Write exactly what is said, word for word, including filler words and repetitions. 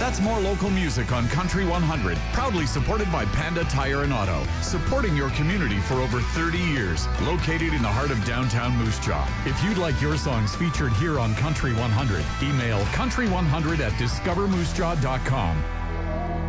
That's more local music on Country one hundred, proudly supported by Panda Tire and Auto, supporting your community for over thirty years, located in the heart of downtown Moose Jaw. If you'd like your songs featured here on Country one hundred, email country one hundred at discover moose jaw dot com.